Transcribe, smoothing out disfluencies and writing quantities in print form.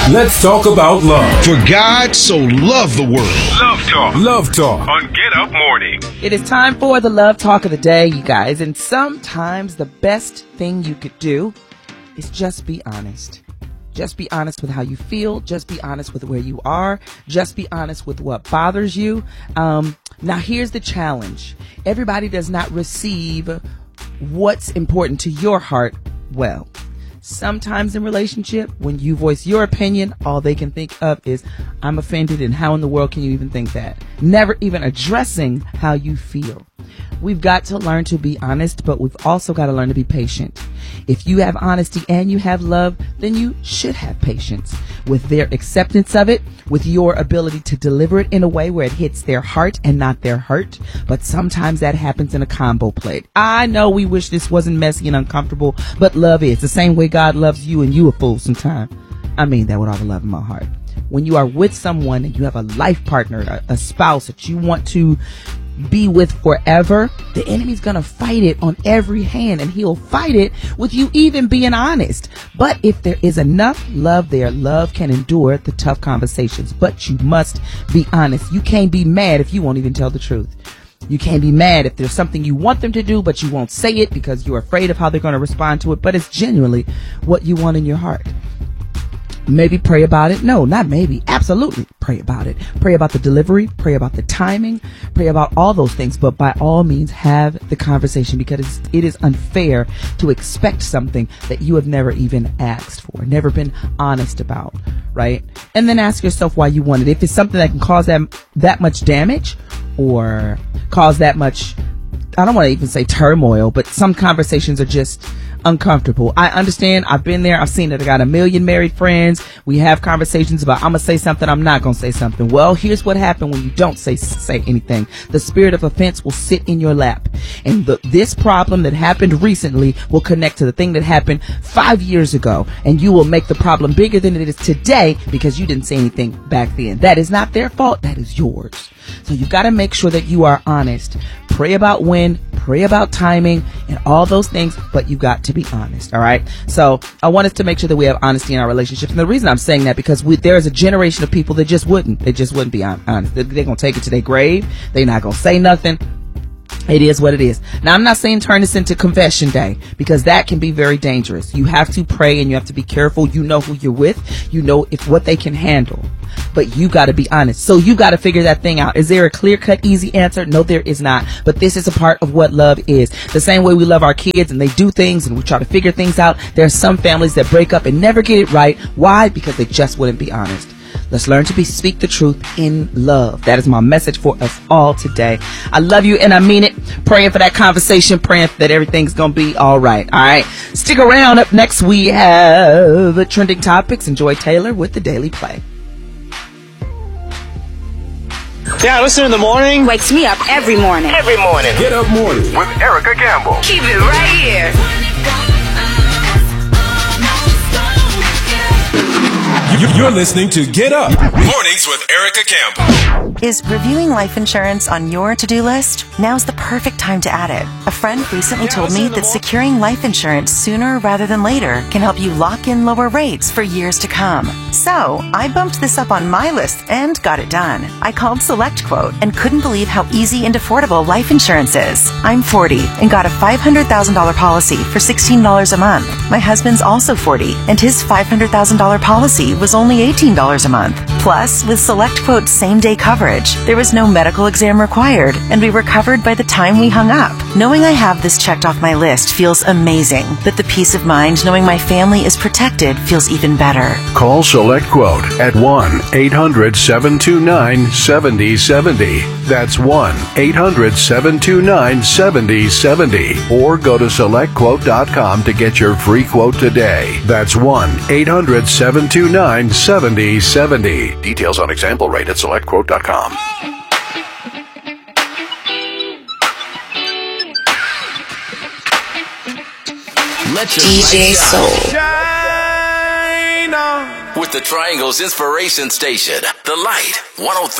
Let's talk about love. For God so loved the world. Love Talk. Love Talk on Get Up Morning. It is time for the Love Talk of the day, you guys. And sometimes the best thing you could do is just be honest. Just be honest with how you feel. Just be honest with where you are. Just be honest with what bothers you. Now, here's the challenge. Everybody does not receive what's important to your heart well. Sometimes in relationship, when you voice your opinion, all they can think of is, I'm offended, and how in the world can you even think that? Never even addressing how you feel. We've got to learn to be honest, but we've also got to learn to be patient. If you have honesty and you have love, then you should have patience with their acceptance of it, with your ability to deliver it in a way where it hits their heart and not their hurt. But sometimes that happens in a combo plate. I know we wish this wasn't messy and uncomfortable, but love is the same way God loves you, and you a fool sometimes. I mean that with all the love in my heart. When you are with someone and you have a life partner, a spouse that you want to be with forever, the enemy's gonna fight it on every hand, and he'll fight it with you even being honest. But if there is enough love there, love can endure the tough conversations. But you must be honest. You can't be mad if you won't even tell the truth. You can't be mad if there's something you want them to do, but you won't say it because you're afraid of how they're going to respond to it, but it's genuinely what you want in your heart. Maybe pray about it. No, not maybe. Absolutely pray about it. Pray about the delivery. Pray about the timing. Pray about all those things. But by all means, have the conversation, because it is unfair to expect something that you have never even asked for, never been honest about, right? And then ask yourself why you want it. If it's something that can cause that much damage or cause that much, I don't want to even say turmoil, but some conversations are just uncomfortable. I understand. I've been there. I've seen it. I got a million married friends. We have conversations about, I'm going to say something, I'm not going to say something. Well, here's what happened when you don't say anything. The spirit of offense will sit in your lap. And this problem that happened recently will connect to the thing that happened 5 years ago. And you will make the problem bigger than it is today because you didn't say anything back then. That is not their fault. That is yours. So you've got to make sure that you are honest. Pray about when, pray about timing, and all those things, but you got to be honest, all right? So I want us to make sure that we have honesty in our relationships. And the reason I'm saying that, because there is a generation of people that just wouldn't be honest. They're going to take it to their grave. They're not going to say nothing. It is what it is. Now, I'm not saying turn this into confession day, because that can be very dangerous. You have to pray and you have to be careful. You know who you're with. You know what they can handle. But you got to be honest. So you got to figure that thing out. Is there a clear-cut, easy answer? No, there is not. But this is a part of what love is. The same way we love our kids and they do things and we try to figure things out, there are some families that break up and never get it right. Why? Because they just wouldn't be honest. Let's learn to speak the truth in love. That is my message for us all today. I love you and I mean it. Praying for that conversation, praying that everything's going to be all right. All right. Stick around. Up next, we have Trending Topics and Joy Taylor with the Daily Play. Yeah, listen in the morning. Wakes me up every morning. Every morning. Get Up Morning with Erica Campbell. Keep it right here. You're listening to Get Up Mornings with Erica Campbell. Is reviewing life insurance on your to-do list? Now's the perfect time to add it. A friend recently told me that securing life insurance sooner rather than later can help you lock in lower rates for years to come. So, I bumped this up on my list and got it done. I called SelectQuote and couldn't believe how easy and affordable life insurance is. I'm 40 and got a $500,000 policy for $16 a month. My husband's also 40 and his $500,000 policy was only $18 a month. Plus, with SelectQuote's same-day coverage, there was no medical exam required, and we were covered by the time we hung up. Knowing I have this checked off my list feels amazing, but the peace of mind knowing my family is protected feels even better. Call SelectQuote at 1-800-729-7070. That's 1-800-729-7070. Or go to SelectQuote.com to get your free quote today. That's 1-800-729-7070. Details on example rate at SelectQuote.com. DJ Soul. With the Triangle's Inspiration Station, The Light, 103.